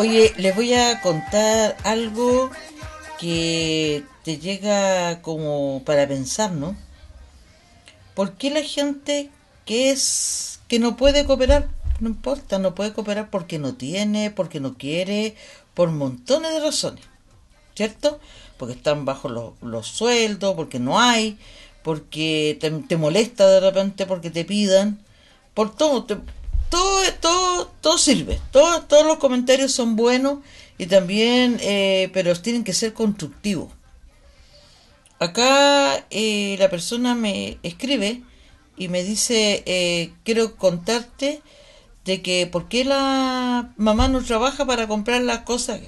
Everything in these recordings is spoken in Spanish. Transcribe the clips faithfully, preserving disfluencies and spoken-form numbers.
Oye, les voy a contar algo que te llega como para pensar, ¿no? ¿Por qué la gente que es que no puede cooperar? No importa, no puede cooperar porque no tiene, porque no quiere, por montones de razones, ¿cierto? Porque están bajo los, los sueldos, porque no hay, porque te, te molesta de repente porque te pidan, por todo, te, todo, todo, todo sirve, todo, todos los comentarios son buenos y también, eh, pero tienen que ser constructivos. Acá eh, la persona me escribe y me dice, eh, quiero contarte de que por qué la mamá no trabaja para comprar las cosas.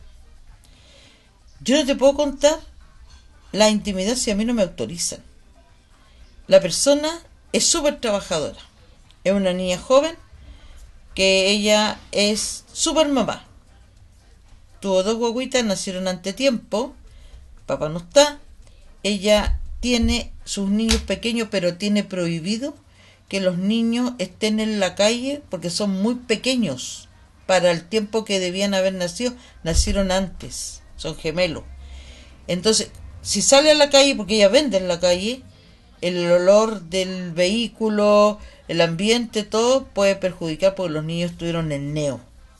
Yo no te puedo contar la intimidad si a mí no me autorizan. La persona es súper trabajadora, es una niña joven que ella es súper mamá. Tuvo dos guaguitas, nacieron ante tiempo, papá no está. Ella tiene sus niños pequeños, pero tiene prohibido que los niños estén en la calle porque son muy pequeños para el tiempo que debían haber nacido. Nacieron antes, son gemelos. Entonces, si sale a la calle, porque ella vende en la calle, el olor del vehículo, el ambiente, todo puede perjudicar porque los niños estuvieron en neo.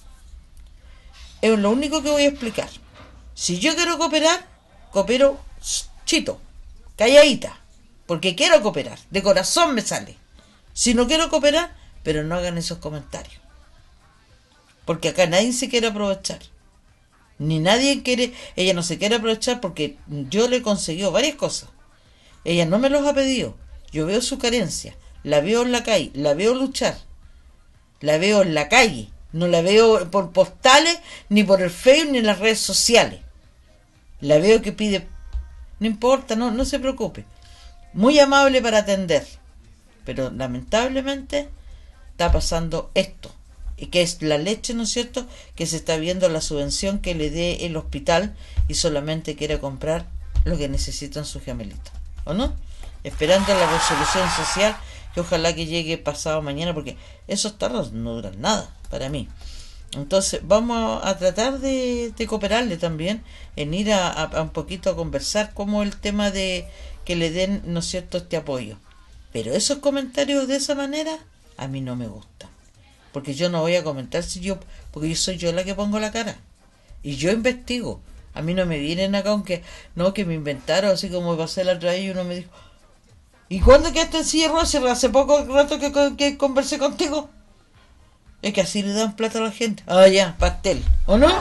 Es lo único que voy a explicar. Si yo quiero cooperar, coopero chito, calladita, porque quiero cooperar, de corazón me sale. Si no quiero cooperar, pero no hagan esos comentarios, porque acá nadie se quiere aprovechar, ni nadie quiere, ella no se quiere aprovechar porque yo le he conseguido varias cosas, ella no me los ha pedido, yo veo su carencia, la veo en la calle, la veo luchar, la veo en la calle, no la veo por postales, ni por el Facebook, ni en las redes sociales, la veo que pide. No importa, no, no se preocupe. Muy amable para atender. Pero lamentablemente está pasando esto. Y que es la leche, ¿no es cierto? Que se está viendo la subvención que le dé el hospital y solamente quiere comprar lo que necesitan sus gemelitos. ¿O no? Esperando la resolución social que ojalá que llegue pasado mañana, porque esos tarros no duran nada para mí. Entonces vamos a tratar de, de cooperarle también en ir a, a, a un poquito a conversar como el tema de que le den, ¿no es cierto?, este apoyo. Pero esos comentarios de esa manera a mí no me gustan, porque yo no voy a comentar si yo, porque yo soy yo la que pongo la cara y yo investigo. A mí no me vienen acá aunque no, que me inventaron, así como pasé la otra vez y uno me dijo, ¿y cuándo quedaste en silla de ruedas? Hace poco rato que, que, que conversé contigo. Es que así le dan plata a la gente. Ah, ya, pastel, ¿o no?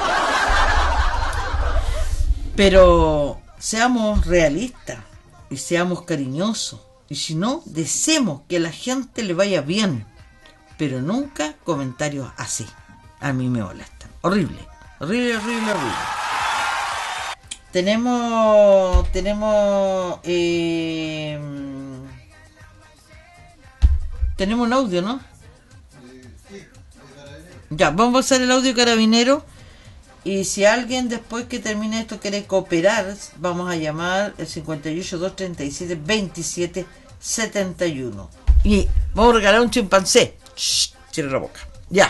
Pero seamos realistas y seamos cariñosos. Y si no, deseemos que a la gente le vaya bien. Pero nunca comentarios así. A mí me molestan. Horrible, horrible, horrible, horrible. Tenemos, tenemos, eh, tenemos un audio, ¿no? Ya, vamos a pasar el audio carabinero. Y si alguien después que termine esto quiere cooperar, vamos a llamar el cincuenta y ocho, doscientos treinta y siete, veintisiete setenta y uno. Y vamos a regalar un chimpancé. Shh, cierra la boca. Ya.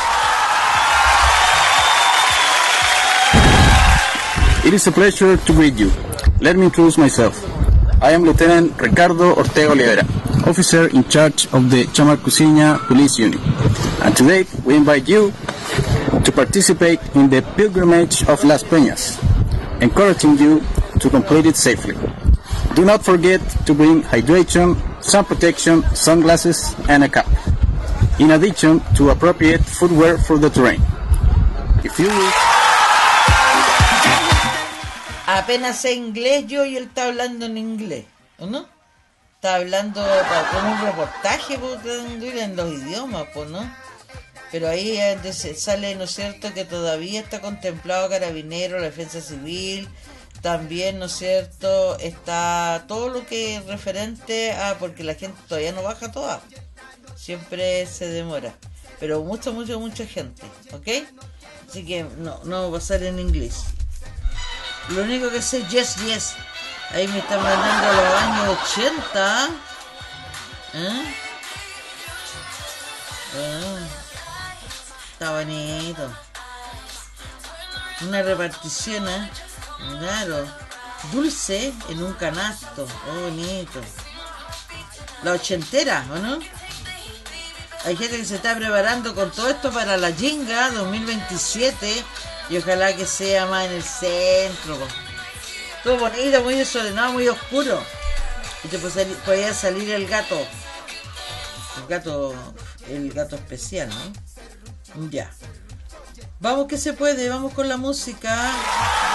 It is a pleasure to greet you. Let me introduce myself. I am Lieutenant Ricardo Ortega Oliveira, officer in charge of the Chamarcusiña Police Unit. And today we invite you to participate in the pilgrimage of Las Peñas, encouraging you to complete it safely. Do not forget to bring hydration, sun protection, sunglasses, and a cap, in addition to appropriate footwear for the terrain. If you wish... Apenas sé inglés yo y él está hablando en inglés, ¿o no? Está hablando para, con un reportaje pues, en los idiomas, pues, ¿no? Pero ahí sale, ¿no es cierto?, que todavía está contemplado Carabinero, la Defensa Civil, también, ¿no es cierto?, está todo lo que es referente a, porque la gente todavía no baja toda, siempre se demora, pero mucha, mucha, mucha gente, ¿ok? Así que no, no va a pasar en inglés. Lo único que sé es yes, yes. Ahí me están mandando a los años ochenta. ¿Eh? Ah, está bonito. Una repartición, ¿eh? Claro. Dulce en un canasto. Oh, bonito. La ochentera, ¿o no? Hay gente que se está preparando con todo esto para la Jinga dos mil veintisiete y ojalá que sea más en el centro. Todo bonito, muy desordenado, muy oscuro. Y te podía salir el gato. El gato, el gato especial, ¿no? Ya. Vamos que se puede, vamos con la música.